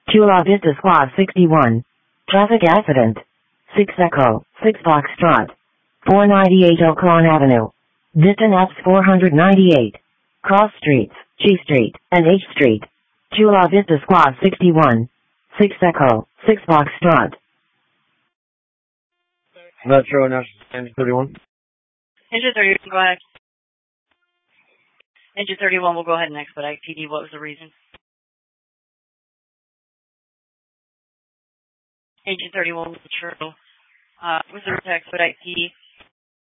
Chula Vista Squad 61. Traffic accident. 6 Echo, 6 Foxtrot. 498 Oakland Avenue. Vista Naps 498. Cross Streets, G Street, and H Street. Chula Vista Squad 61. 6 Echo, 6 Foxtrot. Metro National 31. Engine 31, go ahead. Engine 31 will go ahead and expedite. PD, what was the reason? Engine 31 was true. Was there to expedite PD?